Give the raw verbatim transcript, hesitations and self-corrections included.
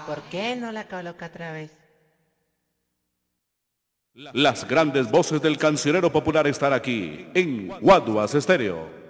¿Por qué no la coloca otra vez? Las grandes voces del cancionero popular están aquí en Guaduas Estéreo.